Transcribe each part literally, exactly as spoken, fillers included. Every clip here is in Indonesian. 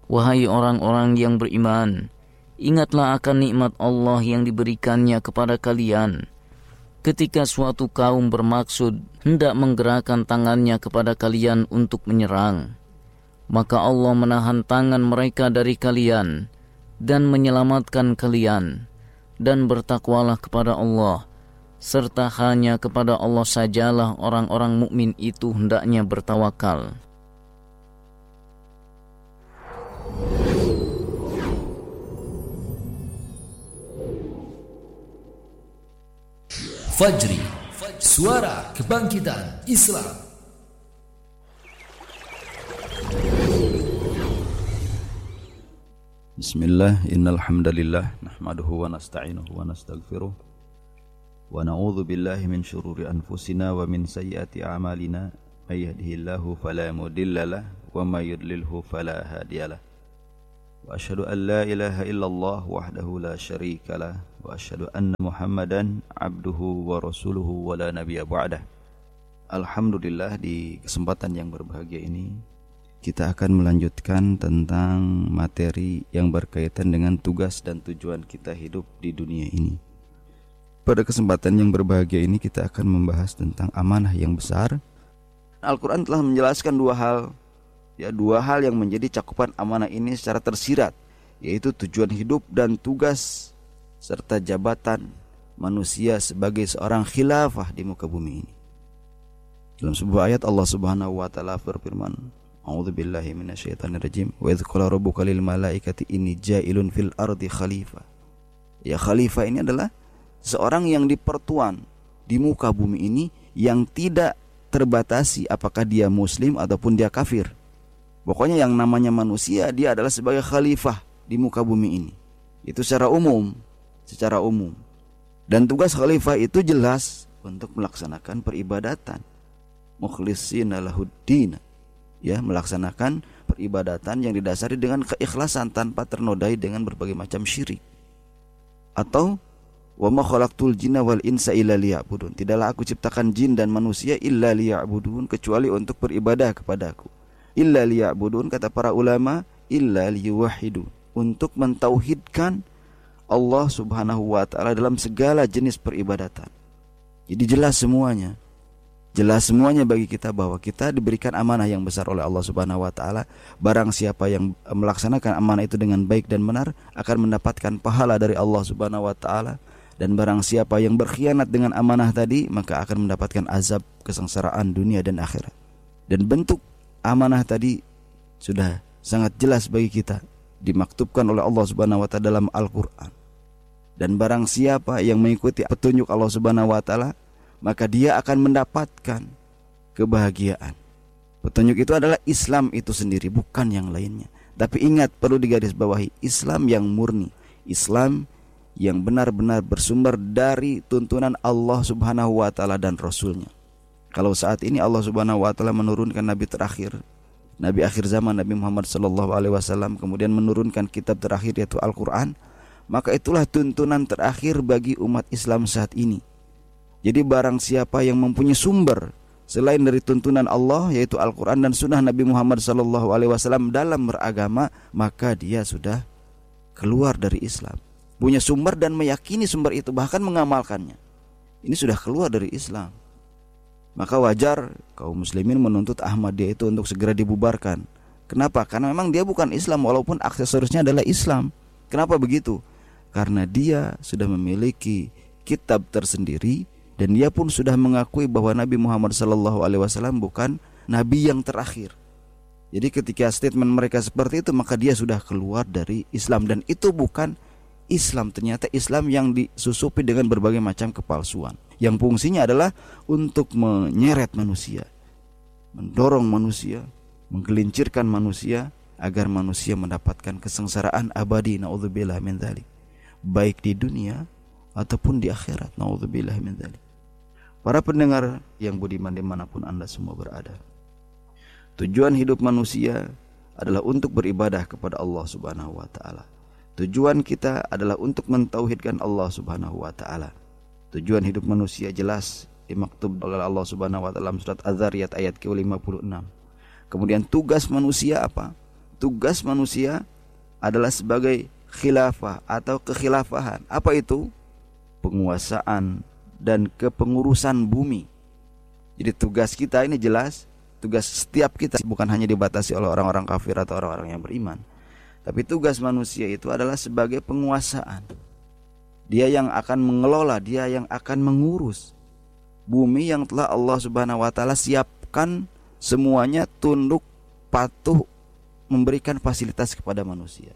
Wahai orang-orang yang beriman, ingatlah akan nikmat Allah yang diberikannya kepada kalian. Ketika suatu kaum bermaksud hendak menggerakkan tangannya kepada kalian untuk menyerang, maka Allah menahan tangan mereka dari kalian dan menyelamatkan kalian. Dan bertakwalah kepada Allah, serta hanya kepada Allah sajalah orang-orang mukmin itu hendaknya bertawakal. Fajri, suara kebangkitan Islam. Bismillah, innal hamdalillah nahmaduhu wa nasta'inuhu wa nastaghfiruh wa na'udzu billahi min shururi anfusina wa min sayyiati a'malina may yahdihillahu fala mudhillalah wa may yudlilhu fala hadiyalah. Wa asyhadu an la ilaha illallah wahdahu la syarikalah wa asyhadu anna Muhammadan abduhu wa rasuluhu wa la nabiyya ba'dah. Alhamdulillah, di kesempatan yang berbahagia ini kita akan melanjutkan tentang materi yang berkaitan dengan tugas dan tujuan kita hidup di dunia ini. Pada kesempatan yang berbahagia ini kita akan membahas tentang amanah yang besar. Al-Quran telah menjelaskan dua hal, ya dua hal yang menjadi cakupan amanah ini secara tersirat, yaitu tujuan hidup dan tugas serta jabatan manusia sebagai seorang khilafah di muka bumi ini. Dalam sebuah ayat Allah Subhanahu wa taala berfirman, A'udzubillahi minasyaitonirrajim. Wa idz qala rabbuka lil malaikati inni ja'ilun fil ardi khalifah. Ya, khalifah ini adalah seorang yang dipertuan di muka bumi ini yang tidak terbatasi apakah dia muslim ataupun dia kafir. Pokoknya yang namanya manusia dia adalah sebagai khalifah di muka bumi ini. Itu secara umum, secara umum. Dan tugas khalifah itu jelas untuk melaksanakan peribadatan. Mukhlishina lahuddin. Ya, melaksanakan peribadatan yang didasari dengan keikhlasan tanpa ternodai dengan berbagai macam syirik. Atau wa ma khalaqtul jinna wal insa illa liya'budun. Tidaklah aku ciptakan jin dan manusia illa liya'budun, kecuali untuk beribadah kepadaku. Illa liya'budun, kata para ulama, illa liyuwahhidun, untuk mentauhidkan Allah Subhanahu wa taala dalam segala jenis peribadatan. Jadi jelas semuanya. Jelas semuanya bagi kita bahwa kita diberikan amanah yang besar oleh Allah Subhanahu wa taala. Barang siapa yang melaksanakan amanah itu dengan baik dan benar akan mendapatkan pahala dari Allah Subhanahu wa taala, dan barang siapa yang berkhianat dengan amanah tadi maka akan mendapatkan azab kesengsaraan dunia dan akhirat. Dan bentuk amanah tadi sudah sangat jelas bagi kita, dimaktubkan oleh Allah Subhanahu wa taala dalam Al-Qur'an. Dan barang siapa yang mengikuti petunjuk Allah Subhanahu wa taala maka dia akan mendapatkan kebahagiaan. Petunjuk itu adalah Islam itu sendiri, bukan yang lainnya. Tapi ingat, perlu digarisbawahi, Islam yang murni, Islam yang benar-benar bersumber dari tuntunan Allah Subhanahu wa taala dan Rasulnya. Kalau saat ini Allah Subhanahu wa taala menurunkan nabi terakhir, nabi akhir zaman, Nabi Muhammad sallallahu alaihi wasallam, kemudian menurunkan kitab terakhir yaitu Al-Qur'an, maka itulah tuntunan terakhir bagi umat Islam saat ini. Jadi barang siapa yang mempunyai sumber selain dari tuntunan Allah yaitu Al-Quran dan Sunnah Nabi Muhammad sallallahu alaihi wasallam dalam beragama, maka dia sudah keluar dari Islam. Punya sumber dan meyakini sumber itu, bahkan mengamalkannya, ini sudah keluar dari Islam. Maka wajar kaum muslimin menuntut Ahmadiyah itu untuk segera dibubarkan. Kenapa? Karena memang dia bukan Islam walaupun aksesorisnya adalah Islam. Kenapa begitu? Karena dia sudah memiliki kitab tersendiri, dan dia pun sudah mengakui bahwa Nabi Muhammad sallallahu alaihi wasallam bukan nabi yang terakhir. Jadi ketika statement mereka seperti itu, maka dia sudah keluar dari Islam, dan itu bukan Islam. Ternyata Islam yang disusupi dengan berbagai macam kepalsuan, yang fungsinya adalah untuk menyeret manusia, mendorong manusia, menggelincirkan manusia agar manusia mendapatkan kesengsaraan abadi, naudzubillah min dzalik, baik di dunia ataupun di akhirat, naudzubillah min dzalik. Para pendengar yang budiman dimanapun Anda semua berada, tujuan hidup manusia adalah untuk beribadah kepada Allah Subhanahu wa taala. Tujuan kita adalah untuk mentauhidkan Allah Subhanahu wa taala. Tujuan hidup manusia jelas dimaktub oleh Allah Subhanahu wa taala dalam surat Az-Zariyat ayat ke lima puluh enam. Kemudian tugas manusia apa? tugas manusia adalah sebagai khilafah atau kekhilafahan. Apa itu? Penguasaan dan kepengurusan bumi. Jadi tugas kita ini jelas, tugas setiap kita bukan hanya dibatasi oleh orang-orang kafir atau orang-orang yang beriman. Tapi tugas manusia itu adalah sebagai penguasaan. Dia yang akan mengelola, dia yang akan mengurus bumi yang telah Allah Subhanahu wa taala siapkan semuanya tunduk, patuh, memberikan fasilitas kepada manusia.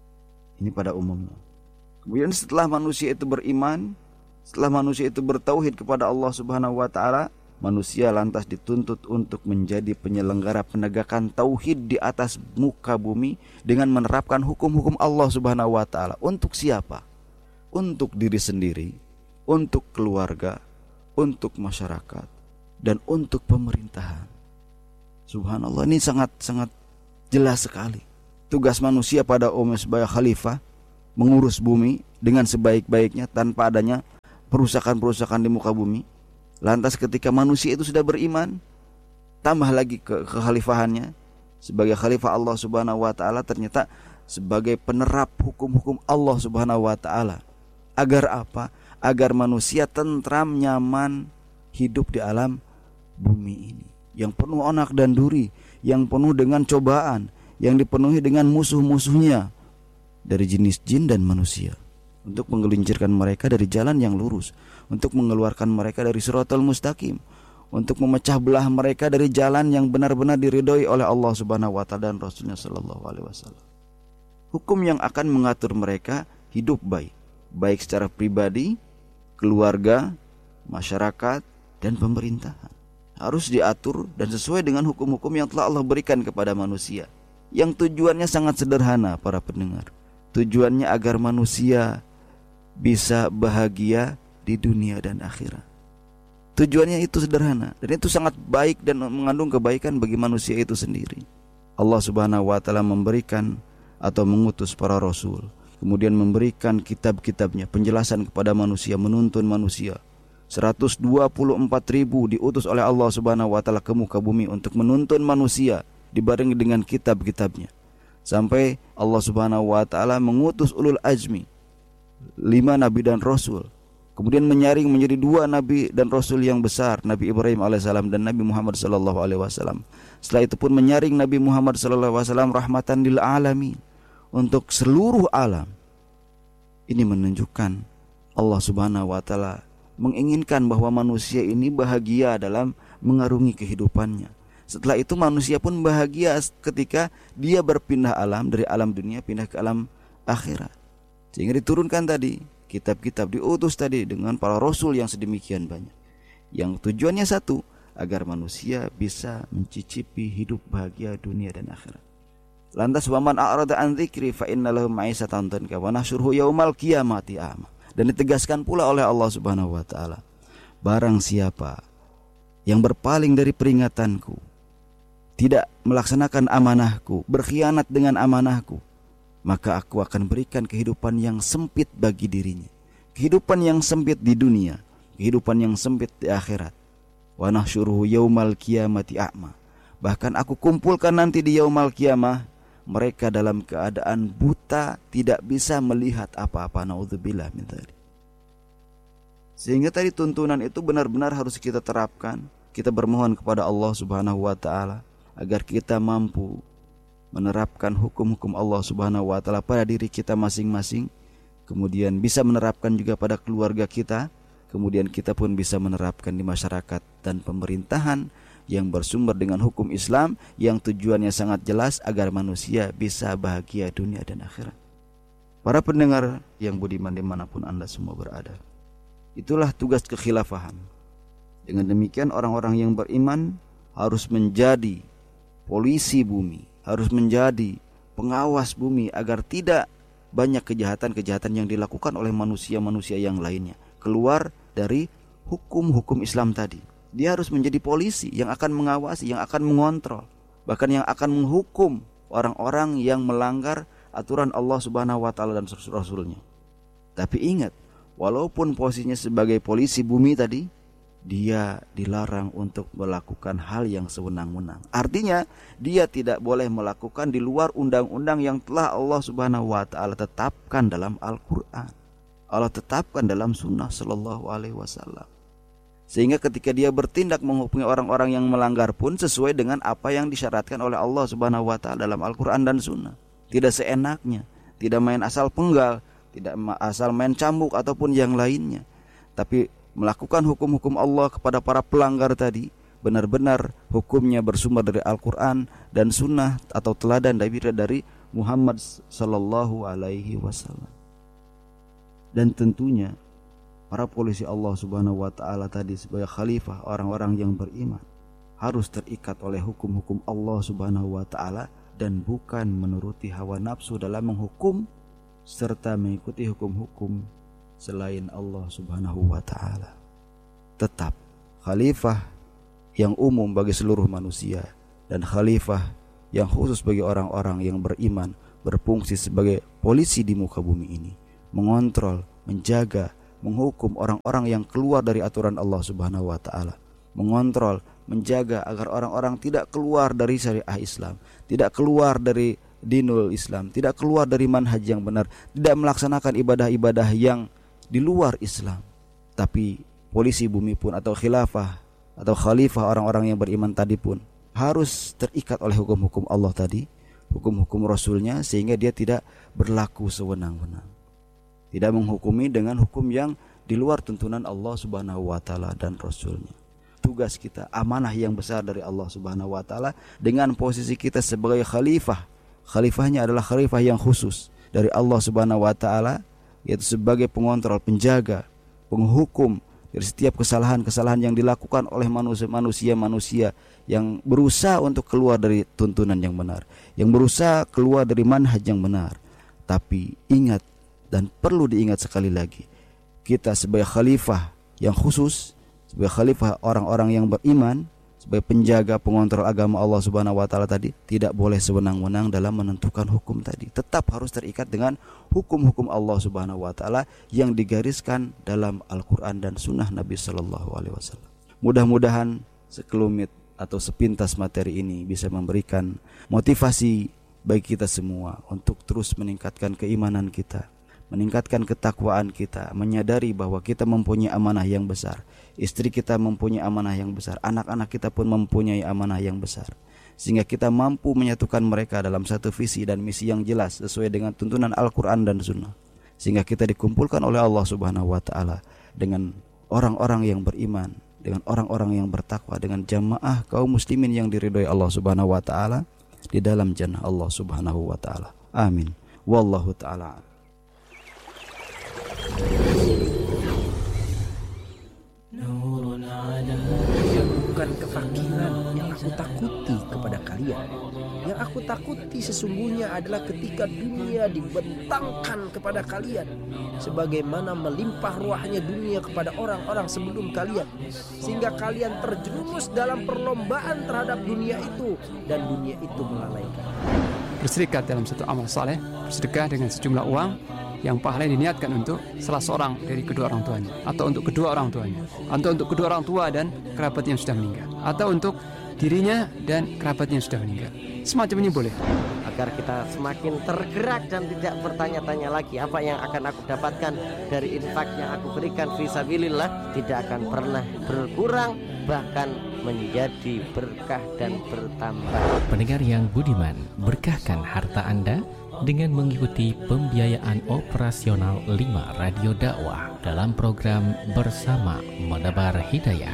Ini pada umumnya. Kemudian setelah manusia itu beriman, setelah manusia itu bertauhid kepada Allah Subhanahu wa taala, manusia lantas dituntut untuk menjadi penyelenggara penegakan tauhid di atas muka bumi dengan menerapkan hukum-hukum Allah Subhanahu wa taala. Untuk siapa? Untuk diri sendiri, untuk keluarga, untuk masyarakat, dan untuk pemerintahan. Subhanallah, ini sangat-sangat jelas sekali. Tugas manusia pada umumnya sebagai khalifah mengurus bumi dengan sebaik-baiknya tanpa adanya perusakan-perusakan di muka bumi. Lantas ketika manusia itu sudah beriman, tambah lagi ke kekhalifahannya sebagai khalifah Allah Subhanahu wa taala, ternyata sebagai penerap hukum-hukum Allah Subhanahu wa taala. Agar apa? Agar manusia tentram, nyaman hidup di alam bumi ini yang penuh onak dan duri, yang penuh dengan cobaan, yang dipenuhi dengan musuh-musuhnya dari jenis jin dan manusia, untuk menggelincirkan mereka dari jalan yang lurus, untuk mengeluarkan mereka dari siratal mustaqim, untuk memecah belah mereka dari jalan yang benar-benar diridhoi oleh Allah Subhanahu wa taala dan Rasulnya sallallahu alaihi wasallam. Hukum yang akan mengatur mereka hidup baik, baik secara pribadi, keluarga, masyarakat, dan pemerintahan. Harus diatur dan sesuai dengan hukum-hukum yang telah Allah berikan kepada manusia, yang tujuannya sangat sederhana para pendengar. Tujuannya agar manusia bisa bahagia di dunia dan akhirat. Tujuannya itu sederhana dan itu sangat baik dan mengandung kebaikan bagi manusia itu sendiri. Allah Subhanahu wa taala memberikan atau mengutus para rasul, kemudian memberikan kitab-kitabnya, penjelasan kepada manusia, menuntun manusia. seratus dua puluh empat ribu diutus oleh Allah Subhanahu wa taala ke muka bumi untuk menuntun manusia dibarengi dengan kitab-kitabnya. Sampai Allah Subhanahu wa taala mengutus ulul azmi, lima nabi dan rasul. Kemudian menyaring menjadi dua nabi dan rasul yang besar, Nabi Ibrahim alaihissalam dan Nabi Muhammad sallallahu alaihi wasallam. Setelah itu pun menyaring Nabi Muhammad sallallahu alaihi wasallam rahmatan lil alamin, untuk seluruh alam. Ini menunjukkan Allah Subhanahu wa taala menginginkan bahwa manusia ini bahagia dalam mengarungi kehidupannya. Setelah itu manusia pun bahagia ketika dia berpindah alam, dari alam dunia pindah ke alam akhirat. Sehingga diturunkan tadi kitab-kitab, diutus tadi dengan para rasul yang sedemikian banyak, yang tujuannya satu, agar manusia bisa mencicipi hidup bahagia dunia dan akhirat. Lantas waman a'rada an dzikri fa innalahu ma'isatan danka wa nahsyuruhu yaumal qiyamati a'ma. Dan ditegaskan pula oleh Allah Subhanahu wa taala, barang siapa yang berpaling dari peringatanku, tidak melaksanakan amanahku, berkhianat dengan amanahku, maka aku akan berikan kehidupan yang sempit bagi dirinya. Kehidupan yang sempit di dunia, kehidupan yang sempit di akhirat. Wa nahsyuruhu yaumal qiyamati a'ma. Bahkan aku kumpulkan nanti di yaumal qiyamah mereka dalam keadaan buta, tidak bisa melihat apa-apa. Naudzubillah min dzalik. Sehingga tadi tuntunan itu benar-benar harus kita terapkan. Kita bermohon kepada Allah Subhanahu wa taala agar kita mampu menerapkan hukum-hukum Allah Subhanahu wa taala pada diri kita masing-masing, kemudian bisa menerapkan juga pada keluarga kita, kemudian kita pun bisa menerapkan di masyarakat dan pemerintahan yang bersumber dengan hukum Islam yang tujuannya sangat jelas agar manusia bisa bahagia dunia dan akhirat. Para pendengar yang budiman dimanapun Anda semua berada, itulah tugas kekhilafahan. Dengan demikian orang-orang yang beriman harus menjadi polisi bumi, harus menjadi pengawas bumi agar tidak banyak kejahatan-kejahatan yang dilakukan oleh manusia-manusia yang lainnya keluar dari hukum-hukum Islam tadi. Dia harus menjadi polisi yang akan mengawasi, yang akan mengontrol, bahkan yang akan menghukum orang-orang yang melanggar aturan Allah Subhanahu wa taala dan Rasul-Rasulnya. Tapi ingat, walaupun posisinya sebagai polisi bumi tadi, dia dilarang untuk melakukan hal yang sewenang-wenang. Artinya dia tidak boleh melakukan di luar undang-undang yang telah Allah Subhanahu wa taala tetapkan dalam Al-Qur'an. Allah tetapkan dalam sunnah sallallahu alaihi wasallam. Sehingga ketika dia bertindak menghukumi orang-orang yang melanggar pun sesuai dengan apa yang disyaratkan oleh Allah Subhanahu wa taala dalam Al-Qur'an dan sunnah. Tidak seenaknya, tidak main asal penggal, tidak asal main cambuk ataupun yang lainnya. Tapi melakukan hukum-hukum Allah kepada para pelanggar tadi benar-benar hukumnya bersumber dari Al-Quran dan Sunnah atau teladan dari Muhammad Sallallahu Alaihi Wasallam. Dan tentunya para polisi Allah Subhanahu Wa Taala tadi sebagai khalifah orang-orang yang beriman harus terikat oleh hukum-hukum Allah Subhanahu Wa Taala dan bukan menuruti hawa nafsu dalam menghukum serta mengikuti hukum-hukum selain Allah Subhanahu wa taala. Tetap khalifah yang umum bagi seluruh manusia dan khalifah yang khusus bagi orang-orang yang beriman berfungsi sebagai polisi di muka bumi ini, mengontrol, menjaga, menghukum orang-orang yang keluar dari aturan Allah Subhanahu wa taala, mengontrol, menjaga agar orang-orang tidak keluar dari syariah Islam, tidak keluar dari dinul Islam, tidak keluar dari manhaj yang benar, tidak melaksanakan ibadah-ibadah yang di luar Islam. Tapi polisi bumi pun atau khilafah atau khalifah orang-orang yang beriman tadi pun harus terikat oleh hukum-hukum Allah tadi, hukum-hukum Rasulnya, sehingga dia tidak berlaku sewenang-wenang, tidak menghukumi dengan hukum yang di luar tuntunan Allah Subhanahu wa taala dan Rasulnya. Tugas kita, amanah yang besar dari Allah Subhanahu wa taala dengan posisi kita sebagai khalifah. Khalifahnya adalah khalifah yang khusus dari Allah Subhanahu wa taala, yaitu sebagai pengontrol, penjaga, penghukum dari setiap kesalahan-kesalahan yang dilakukan oleh manusia-manusia yang berusaha untuk keluar dari tuntunan yang benar, yang berusaha keluar dari manhaj yang benar. Tapi ingat dan perlu diingat sekali lagi, kita sebagai khalifah yang khusus, sebagai khalifah orang-orang yang beriman, sebagai penjaga pengontrol agama Allah Subhanahu wa taala tadi, tidak boleh sewenang-wenang dalam menentukan hukum tadi. Tetap harus terikat dengan hukum-hukum Allah Subhanahu wa taala yang digariskan dalam Al-Qur'an dan sunnah Nabi sallallahu alaihi wasallam. Mudah-mudahan sekelumit atau sepintas materi ini bisa memberikan motivasi bagi kita semua untuk terus meningkatkan keimanan kita, meningkatkan ketakwaan kita, menyadari bahwa kita mempunyai amanah yang besar. Istri kita mempunyai amanah yang besar, anak-anak kita pun mempunyai amanah yang besar, sehingga kita mampu menyatukan mereka dalam satu visi dan misi yang jelas sesuai dengan tuntunan Al-Quran dan Sunnah, sehingga kita dikumpulkan oleh Allah Subhanahu wa taala dengan orang-orang yang beriman, dengan orang-orang yang bertakwa, dengan jamaah kaum muslimin yang diridhoi Allah Subhanahu wa taala di dalam jannah Allah Subhanahu wa taala. Amin. Wallahu taala. Bukan kefakiran yang aku takuti kepada kalian. Yang aku takuti sesungguhnya adalah ketika dunia dibentangkan kepada kalian, sebagaimana melimpah ruahnya dunia kepada orang-orang sebelum kalian, sehingga kalian terjerumus dalam perlombaan terhadap dunia itu, dan dunia itu melalaikan. Berserikat dalam satu amal saleh, bersedekah dengan sejumlah uang yang pahala diniatkan untuk salah seorang dari kedua orang tuanya, atau untuk kedua orang tuanya, atau untuk kedua orang tua dan kerabat yang sudah meninggal, atau untuk dirinya dan kerabatnya yang sudah meninggal. Semacam ini boleh. Agar kita semakin tergerak dan tidak bertanya-tanya lagi apa yang akan aku dapatkan dari infak yang aku berikan fisabilillah, tidak akan pernah berkurang, bahkan menjadi berkah dan bertambah. Pendengar yang budiman, berkahkan harta Anda dengan mengikuti pembiayaan operasional lima Radio Dakwah dalam program Bersama Menebar Hidayah.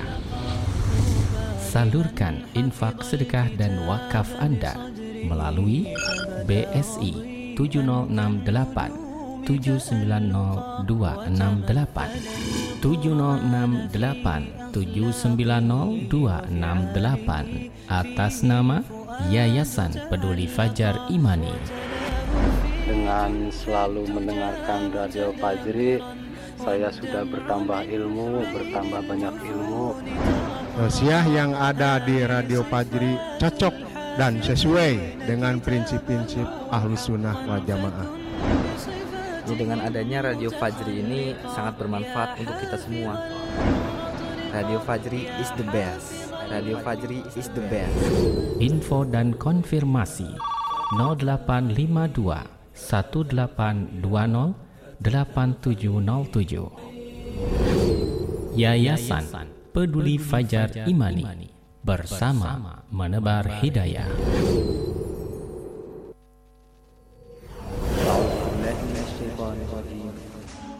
Salurkan infak, sedekah dan wakaf Anda melalui B S I tujuh nol enam delapan tujuh sembilan nol dua enam delapan tujuh nol enam delapan tujuh sembilan nol dua enam delapan atas nama Yayasan Peduli Fajar Imani. Dengan selalu mendengarkan Radio Fajri, saya sudah bertambah ilmu, bertambah banyak ilmu. Tausiah yang ada di Radio Fajri cocok dan sesuai dengan prinsip-prinsip Ahlus Sunnah wal Jamaah. Dengan adanya Radio Fajri ini sangat bermanfaat untuk kita semua. Radio Fajri is the best. Radio Fajri is the best. Info dan konfirmasi nol delapan lima dua satu delapan dua nol delapan tujuh nol tujuh. Yayasan Peduli Fajar Imani, bersama menebar hidayah.